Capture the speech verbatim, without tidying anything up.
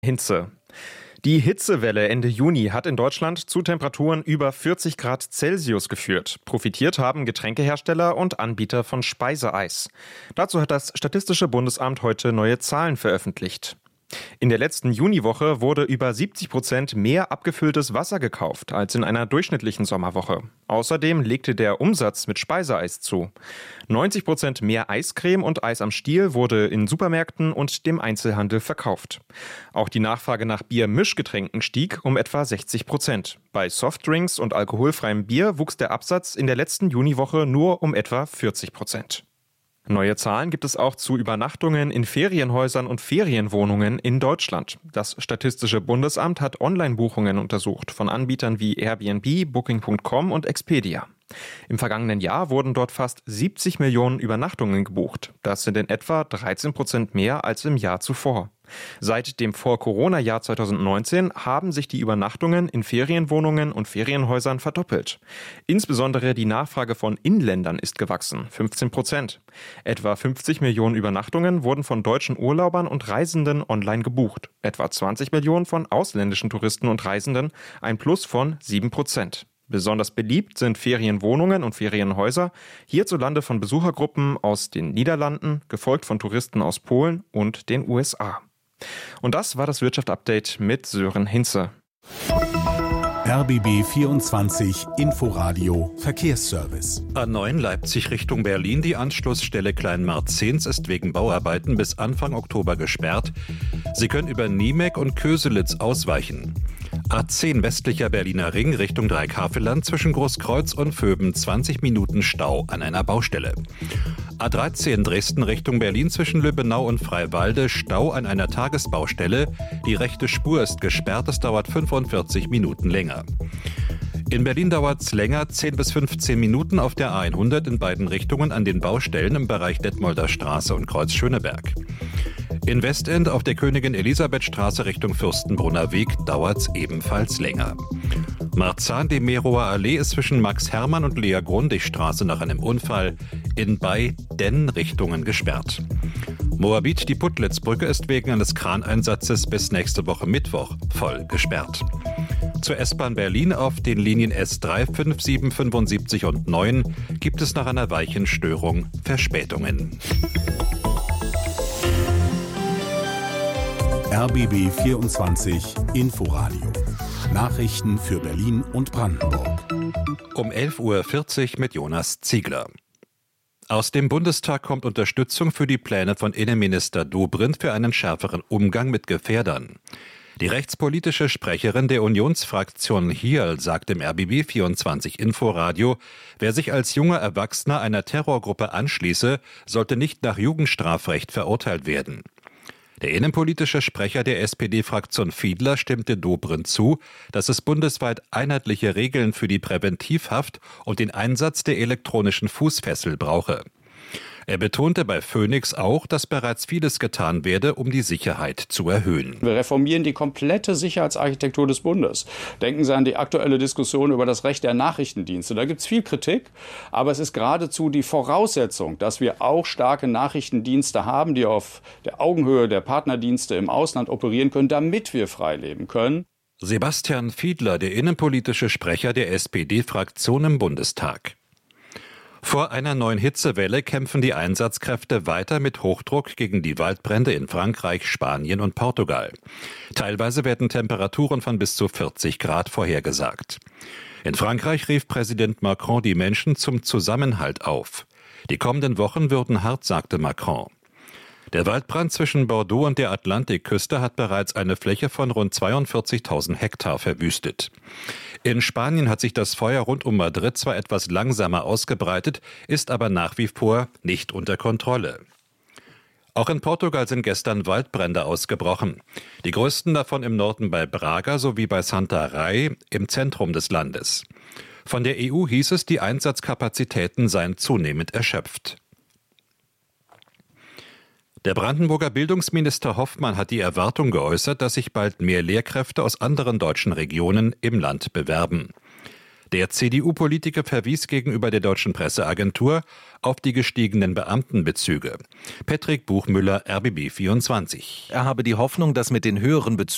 Hinze. Die Hitzewelle Ende Juni hat in Deutschland zu Temperaturen über vierzig Grad Celsius geführt. Profitiert haben Getränkehersteller und Anbieter von Speiseeis. Dazu hat das Statistische Bundesamt heute neue Zahlen veröffentlicht. In der letzten Juniwoche wurde über siebzig Prozent mehr abgefülltes Wasser gekauft als in einer durchschnittlichen Sommerwoche. Außerdem legte der Umsatz mit Speiseeis zu. neunzig Prozent mehr Eiscreme und Eis am Stiel wurde in Supermärkten und dem Einzelhandel verkauft. Auch die Nachfrage nach Bier-Mischgetränken stieg um etwa sechzig Prozent. Bei Softdrinks und alkoholfreiem Bier wuchs der Absatz in der letzten Juniwoche nur um etwa vierzig Prozent. Neue Zahlen gibt es auch zu Übernachtungen in Ferienhäusern und Ferienwohnungen in Deutschland. Das Statistische Bundesamt hat Online-Buchungen untersucht von Anbietern wie Airbnb, Booking Punkt com und Expedia. Im vergangenen Jahr wurden dort fast siebzig Millionen Übernachtungen gebucht. Das sind in etwa dreizehn Prozent mehr als im Jahr zuvor. Seit dem Vor-Corona-Jahr zweitausendneunzehn haben sich die Übernachtungen in Ferienwohnungen und Ferienhäusern verdoppelt. Insbesondere die Nachfrage von Inländern ist gewachsen, fünfzehn Prozent. Etwa fünfzig Millionen Übernachtungen wurden von deutschen Urlaubern und Reisenden online gebucht. Etwa zwanzig Millionen von ausländischen Touristen und Reisenden, ein Plus von sieben Prozent. Besonders beliebt sind Ferienwohnungen und Ferienhäuser, hierzulande von Besuchergruppen aus den Niederlanden, gefolgt von Touristen aus Polen und den U S A. Und das war das Wirtschaft-Update mit Sören Hinze. R B B vierundzwanzig Inforadio Verkehrsservice. A neun Leipzig Richtung Berlin. Die Anschlussstelle Kleinmarzens ist wegen Bauarbeiten bis Anfang Oktober gesperrt. Sie können über Niemek und Köselitz ausweichen. A zehn westlicher Berliner Ring Richtung Dreieckhavelland zwischen Großkreuz und Vöben zwanzig Minuten Stau an einer Baustelle. A dreizehn Dresden Richtung Berlin zwischen Lübbenau und Freiwalde Stau an einer Tagesbaustelle. Die rechte Spur ist gesperrt, es dauert fünfundvierzig Minuten länger. In Berlin dauert es länger, zehn bis fünfzehn Minuten auf der A hundert in beiden Richtungen an den Baustellen im Bereich Detmolder Straße und Kreuz Schöneberg. In Westend auf der Königin-Elisabeth-Straße Richtung Fürstenbrunner Weg dauert es ebenfalls länger. Marzahn-de-Merower Allee ist zwischen Max-Hermann und Lea-Grundig-Straße nach einem Unfall in beiden Richtungen gesperrt. Moabit, die Puttlitzbrücke, ist wegen eines Kraneinsatzes bis nächste Woche Mittwoch voll gesperrt. Zur S-Bahn Berlin auf den Linien S drei, fünf, sieben, fünfundsiebzig und neun gibt es nach einer Weichenstörung Verspätungen. R B B vierundzwanzig Inforadio. Nachrichten für Berlin und Brandenburg. Um elf Uhr vierzig mit Jonas Ziegler. Aus dem Bundestag kommt Unterstützung für die Pläne von Innenminister Dobrindt für einen schärferen Umgang mit Gefährdern. Die rechtspolitische Sprecherin der Unionsfraktion Hierl sagt im R B B vierundzwanzig Inforadio, wer sich als junger Erwachsener einer Terrorgruppe anschließe, sollte nicht nach Jugendstrafrecht verurteilt werden. Der innenpolitische Sprecher der S P D-Fraktion Fiedler stimmte Dobrindt zu, dass es bundesweit einheitliche Regeln für die Präventivhaft und den Einsatz der elektronischen Fußfessel brauche. Er betonte bei Phoenix auch, dass bereits vieles getan werde, um die Sicherheit zu erhöhen. Wir reformieren die komplette Sicherheitsarchitektur des Bundes. Denken Sie an die aktuelle Diskussion über das Recht der Nachrichtendienste. Da gibt es viel Kritik, aber es ist geradezu die Voraussetzung, dass wir auch starke Nachrichtendienste haben, die auf der Augenhöhe der Partnerdienste im Ausland operieren können, damit wir frei leben können. Sebastian Fiedler, der innenpolitische Sprecher der S P D-Fraktion im Bundestag. Vor einer neuen Hitzewelle kämpfen die Einsatzkräfte weiter mit Hochdruck gegen die Waldbrände in Frankreich, Spanien und Portugal. Teilweise werden Temperaturen von bis zu vierzig Grad vorhergesagt. In Frankreich rief Präsident Macron die Menschen zum Zusammenhalt auf. Die kommenden Wochen würden hart, sagte Macron. Der Waldbrand zwischen Bordeaux und der Atlantikküste hat bereits eine Fläche von rund zweiundvierzigtausend Hektar verwüstet. In Spanien hat sich das Feuer rund um Madrid zwar etwas langsamer ausgebreitet, ist aber nach wie vor nicht unter Kontrolle. Auch in Portugal sind gestern Waldbrände ausgebrochen. Die größten davon im Norden bei Braga sowie bei Santarém im Zentrum des Landes. Von der E U hieß es, die Einsatzkapazitäten seien zunehmend erschöpft. Der Brandenburger Bildungsminister Hoffmann hat die Erwartung geäußert, dass sich bald mehr Lehrkräfte aus anderen deutschen Regionen im Land bewerben. Der C D U-Politiker verwies gegenüber der Deutschen Presseagentur auf die gestiegenen Beamtenbezüge. Patrick Buchmüller, R B B vierundzwanzig. Er habe die Hoffnung, dass mit den höheren Bezügen